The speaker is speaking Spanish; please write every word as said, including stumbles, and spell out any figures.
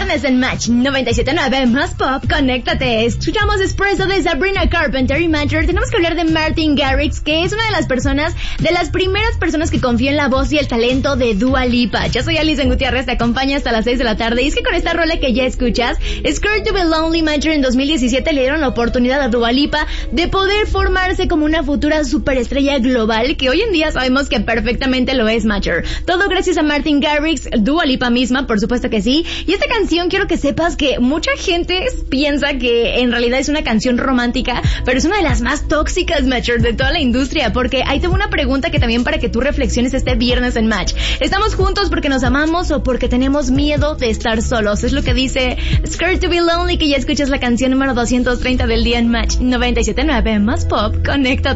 viernes en Match noventa y siete punto nueve más pop, conéctate. Escuchamos Espresso de Sabrina Carpenter y Matter. Tenemos que hablar de Martin Garrix, que es una de las personas, de las primeras personas que confía en la voz y el talento de Dua Lipa. Yo soy Alison Gutiérrez, te acompaño hasta las seis de la tarde. Y es que con esta rola que ya escuchas, Scared to be Lonely, Matter en dos mil diecisiete le dieron la oportunidad a Dua Lipa de poder formarse como una futura superestrella global, que hoy en día sabemos que perfectamente lo es, Matter. Todo gracias a Martin Garrix, Dua Lipa misma, por supuesto que sí. Y esta canción, quiero que sepas que mucha gente piensa que en realidad es una canción romántica, pero es una de las más tóxicas, Matcher, de toda la industria, porque ahí tengo una pregunta que también para que tú reflexiones este viernes en Match. ¿Estamos juntos porque nos amamos o porque tenemos miedo de estar solos? Es lo que dice Scared to be Lonely, que ya escuchas la canción número doscientos treinta del día en Match noventa y siete punto nueve más pop, conéctate.